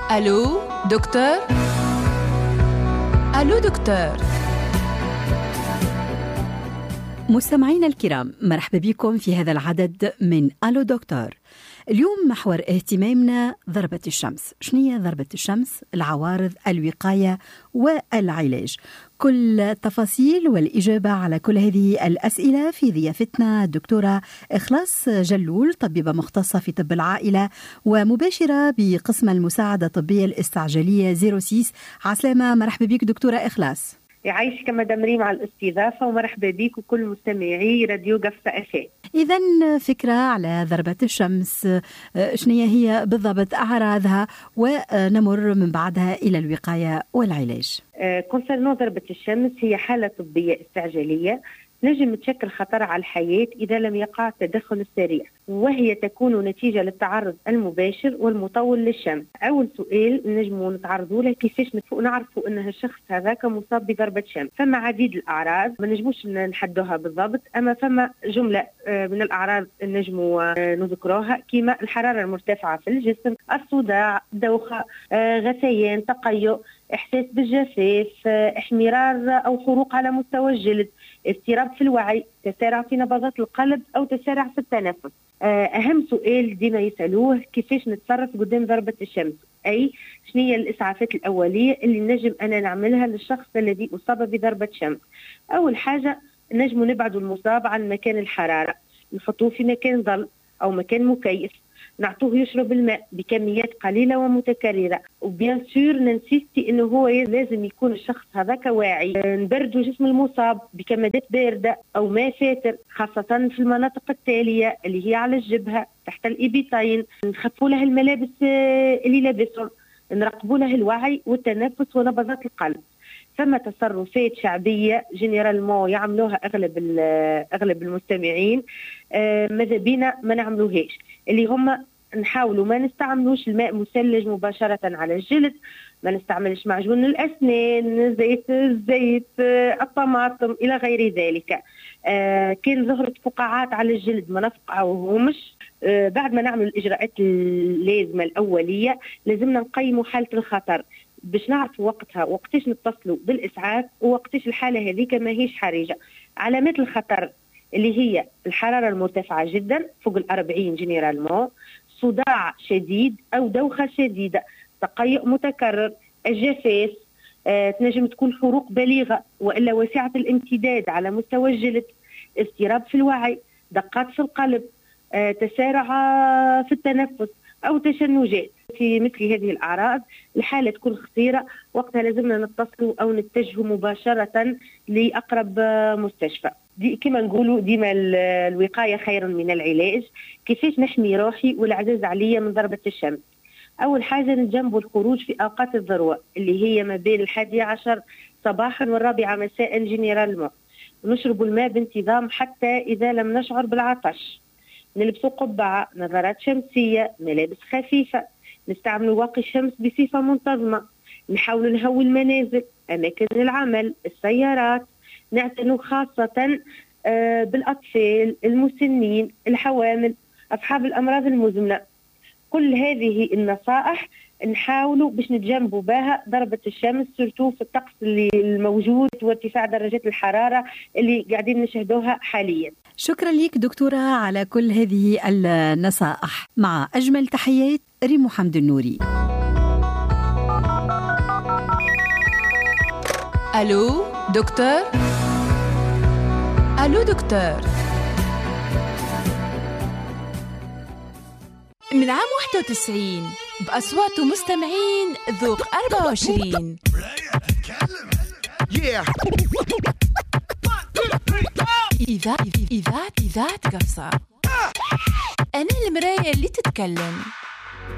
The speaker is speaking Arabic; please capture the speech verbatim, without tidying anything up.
ألو دكتور. ألو دكتور. مستمعينا الكرام، مرحبا بكم في هذا العدد من ألو دكتور. اليوم محور اهتمامنا ضربة الشمس. شنية ضربة الشمس؟ العوارض، الوقاية والعلاج. كل التفاصيل والإجابة على كل هذه الأسئلة في ضيافتنا الدكتورة إخلاص جلول، طبيبة مختصة في طب العائلة ومباشرة بقسم المساعدة الطبية الاستعجالية صفر ستة. عسلامة، مرحبا بك دكتورة إخلاص. يعيشك مدام ريم على الاستضافة، ومرحبا بك وكل مستمعي راديو قفصة أفي. إذن فكرة على ضربة الشمس، شنية هي بالضبط أعراضها، ونمر من بعدها إلى الوقاية والعلاج. كونسرنو ضربة الشمس هي حالة طبية استعجالية نجم تشكل خطر على الحياة إذا لم يقع التدخل السريع، وهي تكون نتيجة للتعرض المباشر والمطول للشمس. أول سؤال نجم نتعرضوا له، كيفاش نعرفوا أن الشخص هذاك مصاب بضربة شمس؟ فما عديد الأعراض ما نجموش نحدوها بالضبط، أما فما جملة من الأعراض نجم نذكروها، كما الحرارة المرتفعة في الجسم، الصداع، دوخة، غثيان، تقيؤ، إحساس بالجفاف، احمرار أو حروق على مستوى الجلد، اضطراب في الوعي، تسارع في نبضات القلب أو تسارع في التنفس. أهم سؤال ديما يسألوه، كيفاش نتصرف قدام ضربة الشمس؟ أي شنية الإسعافات الأولية اللي نجم أنا نعملها للشخص الذي أصاب بضربة شمس؟ أول حاجة نجم نبعد المصاب عن مكان الحرارة، نحطوه في مكان ظل أو مكان مكيف، نعطوه يشرب الماء بكميات قليلة ومتكررة، وبيان سور ننسيستي انه هو لازم يكون الشخص هذاك واعي. نبردوا جسم المصاب بكمادات باردة او ماء فاتر، خاصة في المناطق التالية اللي هي على الجبهة تحت الإبطين. نخفوا له الملابس اللي لابسهم، نراقبوا له الوعي والتنفس ونبضات القلب. ثم تصرفات شعبية جنرالمون يعملوها أغلب أغلب المستمعين، آه ماذا بينا ما نعملوهاش، اللي هم نحاولوا ما نستعملوش الماء مثلج مباشرة على الجلد، ما نستعملش معجون الأسنان، زيت الزيت، آه الطماطم إلى غير ذلك. آه كان ظهرت فقاعات على الجلد ما نفقعوهمش. آه بعد ما نعمل الإجراءات اللازمة الأولية لازمنا نقيموا حالة الخطر باش نعرف وقتها وقتاش نتصلوا بالإسعاف، ووقتاش الحالة هذيك ما هيش حرجة. علامات الخطر اللي هي الحرارة المرتفعة جدا فوق الأربعين جنرالمون، صداع شديد أو دوخة شديدة، تقيؤ متكرر، الجفاف، آه، تنجم تكون حروق بليغة وإلا واسعة الامتداد على مستوى الجلد، اضطراب في الوعي، دقات في القلب، آه، تسارع في التنفس أو تشنجات. في مثل هذه الأعراض الحالة تكون خطيرة، وقتها لازمنا نتصلوا أو نتجهوا مباشرة لأقرب مستشفى. دي كما نقولوا ديما الوقاية خير من العلاج. كيفاش نحمي روحي والعزاز عليا من ضربة الشمس؟ أول حاجة نتجنبوا الخروج في أوقات الذروة اللي هي ما بين الحادية عشر صباحا والرابعة مساء جنرالمون. نشرب الماء بانتظام حتى إذا لم نشعر بالعطش. نلبسوا قبعة، نظارات شمسية، ملابس خفيفة. نستعمل واقي الشمس بصفة منتظمة. نحاول نهوي المنازل، أماكن العمل، السيارات. نعتنوا خاصة بالأطفال، المسنين، الحوامل، أصحاب الأمراض المزمنة. كل هذه النصائح نحاولوا باش نتجنبوا بها ضربة الشمس، سورتو في الطقس اللي الموجود وارتفاع درجات الحرارة اللي قاعدين نشهدوها حاليا. شكرا لك دكتورة على كل هذه النصائح. مع أجمل تحيات، ريم محمد النوري. ألو دكتور. ألو دكتور. من عام واحد وتسعين بأصوات مستمعين ذوق أربعة وعشرين. إذاعة إذاعة إذاعة قفصة. أنا المراية اللي تتكلم.